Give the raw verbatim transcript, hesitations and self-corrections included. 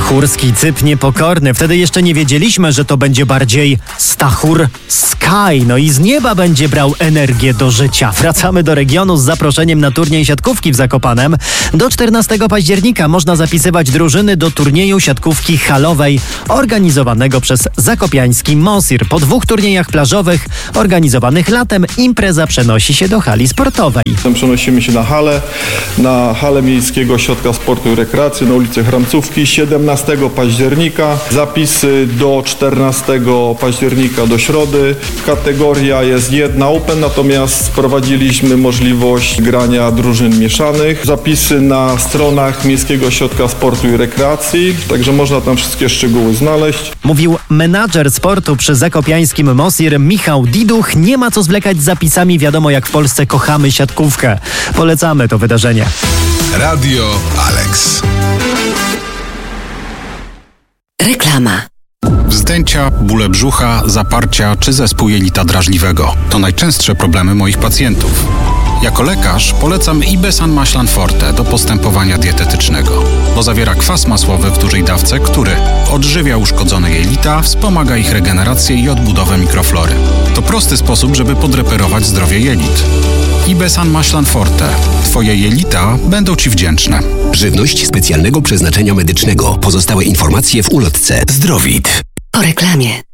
Stachurski Cyp Niepokorny. Wtedy jeszcze nie wiedzieliśmy, że to będzie bardziej Stachur Sky. No i z nieba będzie brał energię do życia. Wracamy do regionu z zaproszeniem na turniej siatkówki w Zakopanem. Do czternastego października można zapisywać drużyny do turnieju siatkówki halowej organizowanego przez zakopiański Mosir. Po dwóch turniejach plażowych organizowanych latem impreza przenosi się do hali sportowej. Przenosimy się na halę, na halę Miejskiego Ośrodka Sportu i Rekreacji na ulicy Hramcówki siedemnastego października. Zapisy do czternastego października do środy. Kategoria jest jedna open, natomiast wprowadziliśmy możliwość grania drużyn mieszanych. Zapisy na stronach Miejskiego Ośrodka Sportu i Rekreacji, także można tam wszystkie szczegóły znaleźć. Mówił menadżer sportu przy zakopiańskim Mosir Michał Diduch. Nie ma co zwlekać z zapisami, wiadomo jak w Polsce kochamy siatkówkę. Polecamy to wydarzenie. Radio Alex. Reklama. Wzdęcia, bóle brzucha, zaparcia czy zespół jelita drażliwego to najczęstsze problemy moich pacjentów. Jako lekarz polecam Ibesan Maślan Forte do postępowania dietetycznego, bo zawiera kwas masłowy w dużej dawce, który odżywia uszkodzone jelita, wspomaga ich regenerację i odbudowę mikroflory. To prosty sposób, żeby podreperować zdrowie jelit. Ibesan Maślan Forte. Twoje jelita będą Ci wdzięczne. Żywność specjalnego przeznaczenia medycznego. Pozostałe informacje w ulotce Zdrowit. Po reklamie.